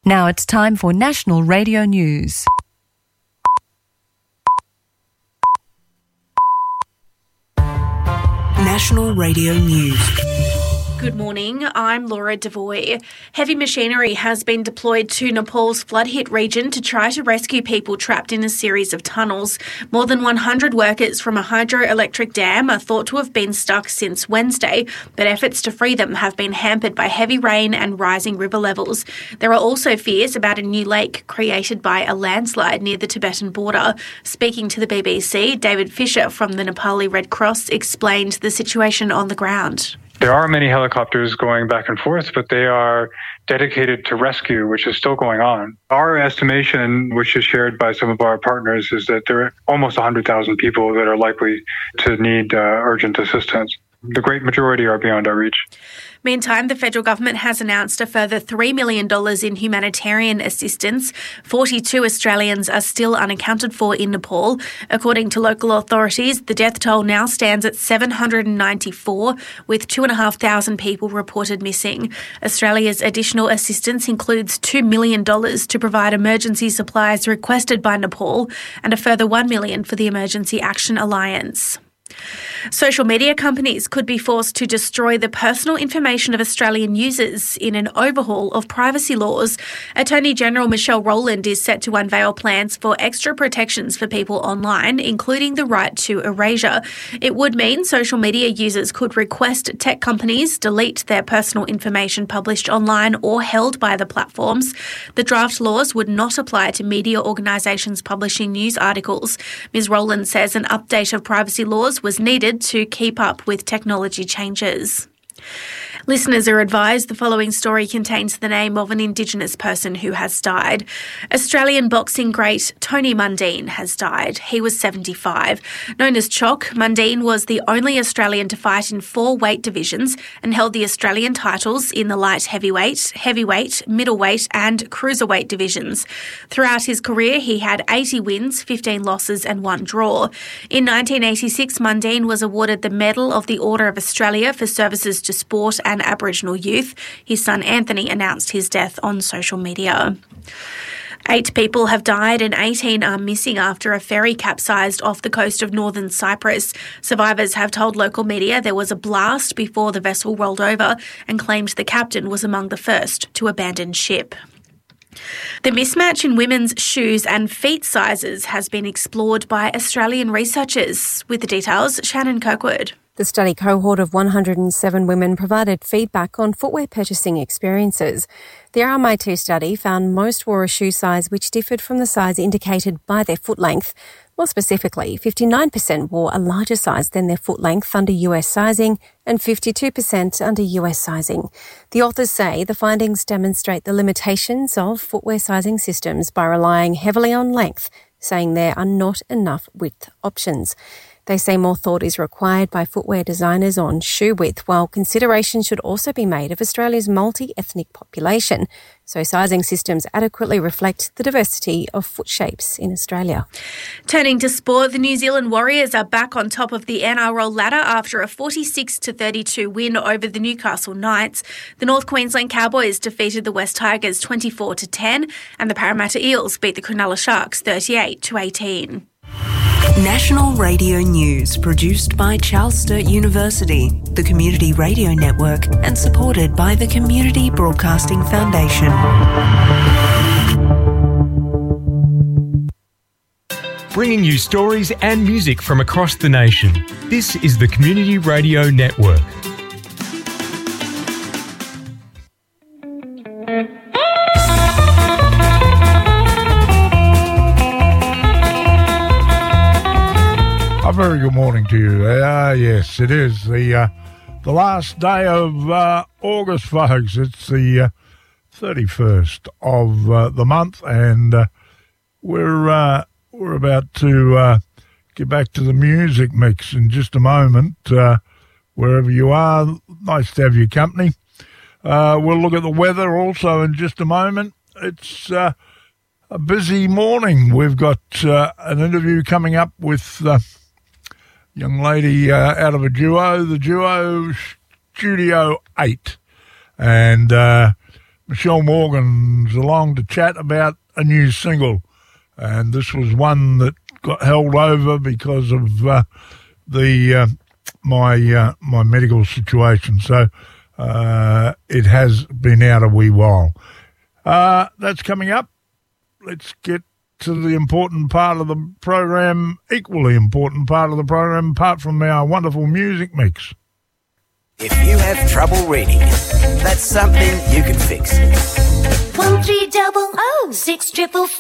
Now it's time for National Radio News. National Radio News. Good morning, I'm Laura Devoy. Heavy machinery has been deployed to Nepal's flood-hit region to try to rescue people trapped in a series of tunnels. More than 100 workers from a hydroelectric dam are thought to have been stuck since Wednesday, but efforts to free them have been hampered by heavy rain and rising river levels. There are also fears about a new lake created by a landslide near the Tibetan border. Speaking to the BBC, David Fisher from the Nepali Red Cross explained the situation on the ground. There are many helicopters going back and forth, but they are dedicated to rescue, which is still going on. Our estimation, which is shared by some of our partners, is that there are almost 100,000 people that are likely to need urgent assistance. The great majority are beyond our reach. Meantime, the federal government has announced a further $3 million in humanitarian assistance. 42 Australians are still unaccounted for in Nepal. According to local authorities, the death toll now stands at 794, with 2,500 people reported missing. Australia's additional assistance includes $2 million to provide emergency supplies requested by Nepal and a further $1 million for the Emergency Action Alliance. Social media companies could be forced to destroy the personal information of Australian users in an overhaul of privacy laws. Attorney General Michelle Rowland is set to unveil plans for extra protections for people online, including the right to erasure. It would mean social media users could request tech companies delete their personal information published online or held by the platforms. The draft laws would not apply to media organisations publishing news articles. Ms. Rowland says an update of privacy laws was needed to keep up with technology changes. Listeners are advised the following story contains the name of an Indigenous person who has died. Australian boxing great Tony Mundine has died. He was 75. Known as Choc, Mundine was the only Australian to fight in 4 weight divisions and held the Australian titles in the light heavyweight, middleweight and cruiserweight divisions. Throughout his career, he had 80 wins, 15 losses and 1 draw. In 1986, Mundine was awarded the Medal of the Order of Australia for services to sport and Aboriginal youth. His son Anthony announced his death on social media. 8 people have died and 18 are missing after a ferry capsized off the coast of northern Cyprus. Survivors have told local media there was a blast before the vessel rolled over and claimed the captain was among the first to abandon ship. The mismatch in women's shoes and feet sizes has been explored by Australian researchers. With the details, Shannon Kirkwood. The study cohort of 107 women provided feedback on footwear purchasing experiences. The RMIT study found most wore a shoe size which differed from the size indicated by their foot length. More specifically, 59% wore a larger size than their foot length under US sizing and 52% under US sizing. The authors say the findings demonstrate the limitations of footwear sizing systems by relying heavily on length, saying there are not enough width options. They say more thought is required by footwear designers on shoe width, while consideration should also be made of Australia's multi-ethnic population, so sizing systems adequately reflect the diversity of foot shapes in Australia. Turning to sport, the New Zealand Warriors are back on top of the NRL ladder after a 46-32 win over the Newcastle Knights. The North Queensland Cowboys defeated the West Tigers 24-10, and the Parramatta Eels beat the Cronulla Sharks 38-18. National Radio News, produced by Charles Sturt University, the Community Radio Network, and supported by the Community Broadcasting Foundation. Bringing you stories and music from across the nation. This is the Community Radio Network. A very good morning to you. Yes, it is the last day of August, folks. It's the 31st of the month, and we're about to get back to the music mix in just a moment. Wherever you are, nice to have your company. We'll look at the weather also in just a moment. It's a busy morning. We've got an interview coming up with young lady out of the duo Studio 8. And Michelle Morgan's along to chat about a new single. And this was one that got held over because of my medical situation. So it has been out a wee while. That's coming up. Let's get to the important part of the program, equally important part of the program, apart from our wonderful music mix. If you have trouble reading, that's something you can fix. 1300 644